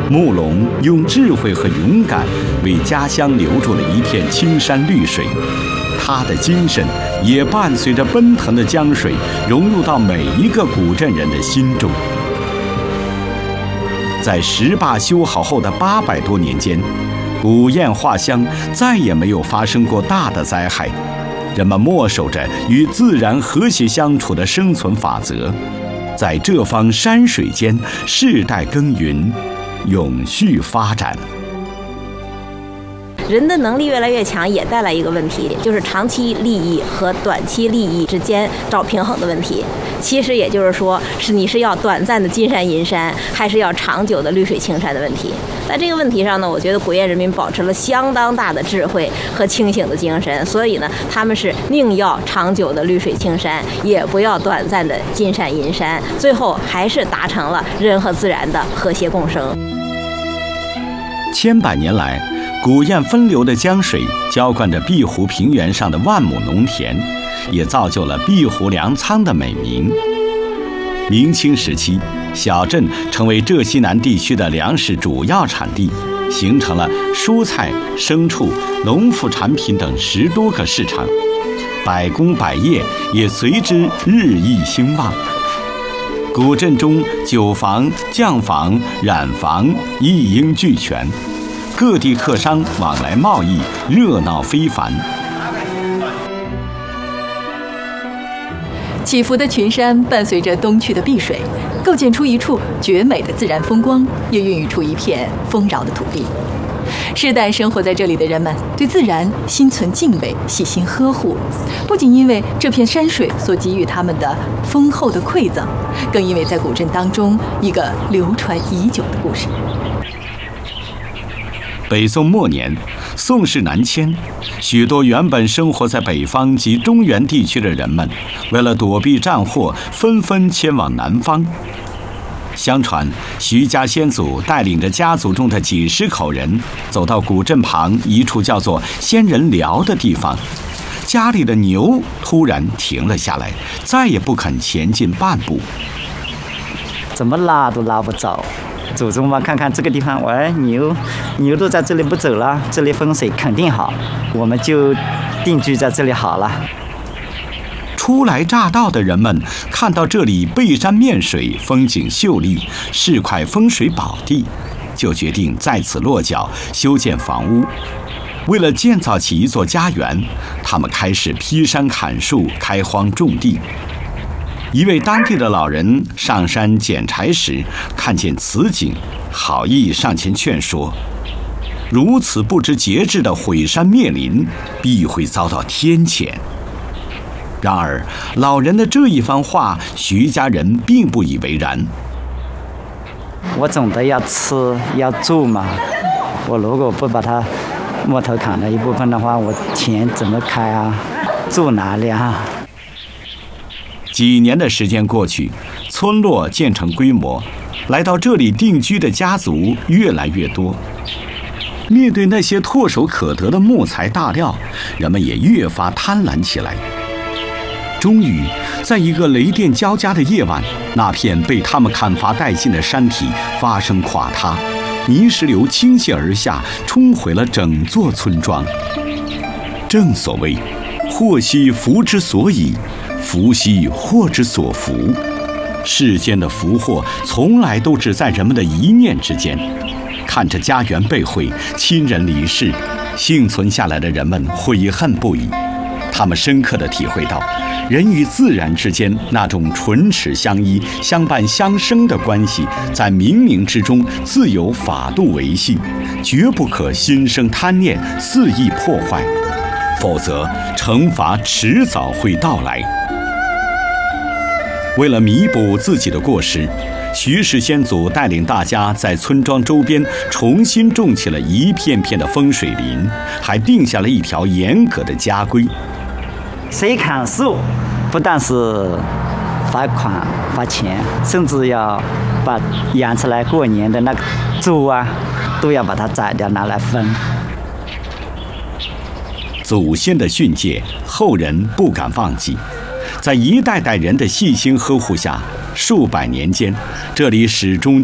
慕容用智慧和勇敢为家乡留住了一片青山绿水，他的精神也伴随着奔腾的江水融入到每一个古镇人的心中。在石坝修好后的800多年间，古堰画乡再也没有发生过大的灾害，人们默守着与自然和谐相处的生存法则，在这方山水间世代耕耘，永续发展。 人的能力越来越强，也带来一个问题，就是长期利益和短期利益之间找平衡的问题。其实也就是说，你是要短暂的金山银山，还是要长久的绿水青山的问题。在这个问题上呢，我觉得古堰人民保持了相当大的智慧和清醒的精神，所以呢，他们是宁要长久的绿水青山，也不要短暂的金山银山，最后还是达成了人和自然的和谐共生。 千百年来，古堰分流的江水浇灌着碧湖平原上的万亩农田，也造就了碧湖粮仓的美名。明清时期，小镇成为浙西南地区的粮食主要产地，形成了蔬菜、牲畜、农副产品等10多个市场，百工百业也随之日益兴旺。古镇中酒坊、酱坊、染坊一应俱全，各地客商往来贸易，热闹非凡。 起伏的群山伴随着东去的碧水，构建出一处绝美的自然风光，也孕育出一片丰饶的土地。世代生活在这里的人们对自然心存敬畏，细心呵护，不仅因为这片山水所给予他们的丰厚的馈赠，更因为在古镇当中一个流传已久的故事。 北宋末年，宋室南迁，许多原本生活在北方及中原地区的人们，为了躲避战祸，纷纷迁往南方。相传，徐家先祖带领着家族中的几10口人，走到古镇旁一处叫做仙人寮的地方，家里的牛突然停了下来，再也不肯前进半步。 怎么拉都拉不走。祖宗嘛，看看这个地方，牛都在这里不走了，这里风水肯定好，我们就定居在这里好了。 初来乍到的人们看到这里背山面水，风景秀丽，是块风水宝地，就决定在此落脚修建房屋。为了建造起一座家园，他们开始劈山砍树，开荒种地。一位当地的老人上山捡柴时，看见此景，好意上前劝说：如此不知节制的毁山灭林，必会遭到天谴。然而，老人的这一番话，徐家人并不以为然。 我总得要吃要住嘛，我如果不把它木头砍了一部分的话，我钱怎么开啊？住哪里啊？ 几年的时间过去，村落渐成规模，来到这里定居的家族越来越多。面对那些唾手可得的木材大料，人们也越发贪婪起来。终于，在一个雷电交加的夜晚，那片被他们砍伐殆尽的山体发生垮塌，泥石流倾泻而下，冲毁了整座村庄。正所谓，祸兮福之所倚，福兮祸之所伏。世间的福祸从来都只在人们的一念之间。看着家园被毁，亲人离世，幸存下来的人们悔恨不已。他们深刻地体会到，人与自然之间那种唇齿相依、相伴相生的关系，在冥冥之中自有法度维系，绝不可心生贪念，肆意破坏，否则惩罚迟早会到来。为了弥补自己的过失，徐氏先祖带领大家在村庄周边重新种起了一片片的风水林，还定下了一条严格的家规： 谁砍树，不但是罚款罚钱，甚至要把养出来过年的那个猪啊，都要把它宰掉拿来分。 祖先的训诫，后人不敢忘记。在一代代人的细心呵护下，数百年间，这里始终